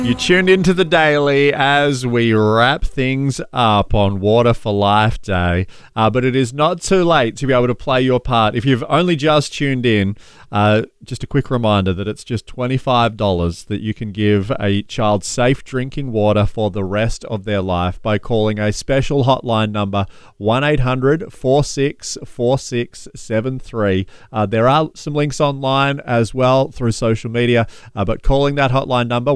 You tuned into the Daily as we wrap things up on Water for Life Day, but it is not too late to be able to play your part. If you've only just tuned in, just a quick reminder that it's just $25 that you can give a child safe drinking water for the rest of their life by calling a special hotline number, 1-800-464673. There are some links online as well through social media, but calling that hotline number,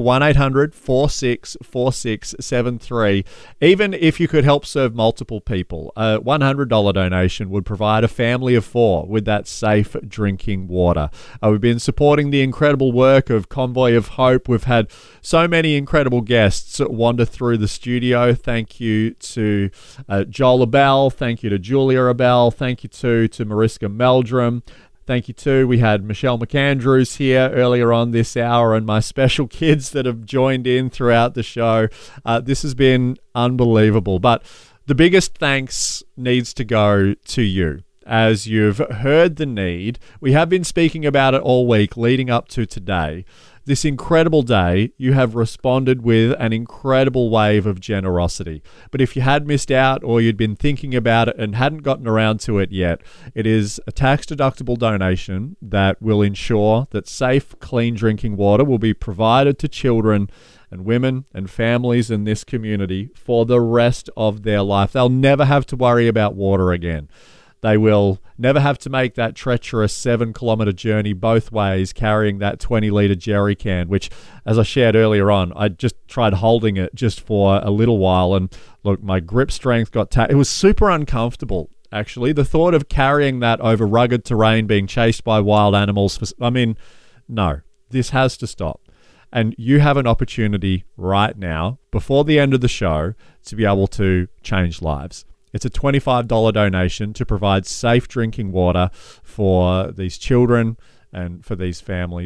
1-800-464673. Even if you could help serve multiple people, a $100 donation would provide a family of 4 with that safe drinking water. We've been supporting the incredible work of Convoy of Hope. We've had so many incredible guests wander through the studio. Thank you to Joel Abell. Thank you to Julia Abell. Thank you to Mariska Meldrum. Thank you too. We had Michelle McAndrews here earlier on this hour and my special kids that have joined in throughout the show. This has been unbelievable. But the biggest thanks needs to go to you. As you've heard the need, we have been speaking about it all week leading up to today. This incredible day, you have responded with an incredible wave of generosity. But if you had missed out or you'd been thinking about it and hadn't gotten around to it yet, it is a tax-deductible donation that will ensure that safe, clean drinking water will be provided to children and women and families in this community for the rest of their life. They'll never have to worry about water again. They will never have to make that treacherous 7-kilometre journey both ways carrying that 20-litre jerry can, which, as I shared earlier on, I just tried holding it just for a little while. And look, my grip strength it was super uncomfortable, actually. The thought of carrying that over rugged terrain, being chased by wild animals. No, this has to stop. And you have an opportunity right now, before the end of the show, to be able to change lives. It's a $25 donation to provide safe drinking water for these children and for these families.